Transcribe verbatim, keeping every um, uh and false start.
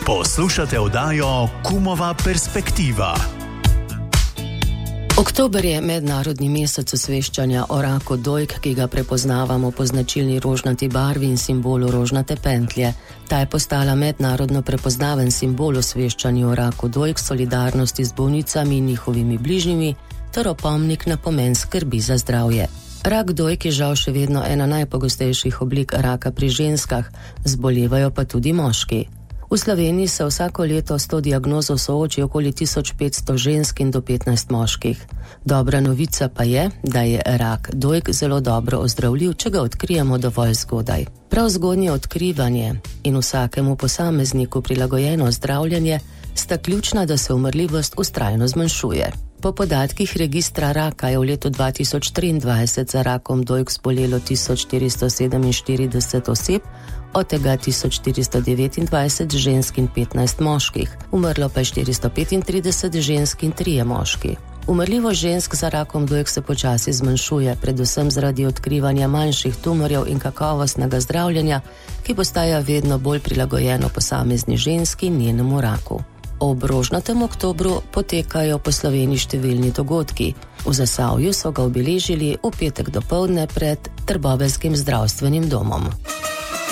Poslušate oddajo Kumova perspektiva. Oktober je mednarodni mesec osveščanja o raku dojk, ki ga prepoznavamo po značilni rožnati barvi in simbolu rožnate pentlje. Ta je postala mednarodno prepoznaven simbol osveščanja o raku dojk, solidarnosti z bolnicami in njihovimi bližnjimi ter opomnik na pomen skrbi za zdravje. Rak dojk je žal še vedno ena najpogostejših oblik raka pri ženskah, zbolevajo pa tudi moški. V Sloveniji se vsako leto s to diagnozo sooči okoli tisoč petsto žensk in do petnajst moških. Dobra novica pa je, da je rak dojk zelo dobro ozdravljiv, če ga odkrijemo dovolj zgodaj. Prav zgodnje odkrivanje in vsakemu posamezniku prilagojeno zdravljenje sta ključna, da se umrljivost vztrajno zmanjšuje. Po podatkih registra raka je v letu dva tisoč triindvajset za rakom dojk zbolelo tisoč štiristo sedeminštirideset oseb, od tega tisoč štiristo devetindvajset žensk in petnajst moških. Umrlo pa je štiristo petintrideset žensk in trije moški. Umrljivost žensk za rakom dojk se počasi zmanjšuje, predvsem zaradi odkrivanja manjših tumorjev in kakovostnega zdravljenja, ki postaja vedno bolj prilagojeno posamezni ženski in njenemu raku. Ob rožnatem oktobru potekajo po Sloveniji številni dogodki. V Zasavju so ga obeležili v petek dopoldne pred Trbovelskim zdravstvenim domom.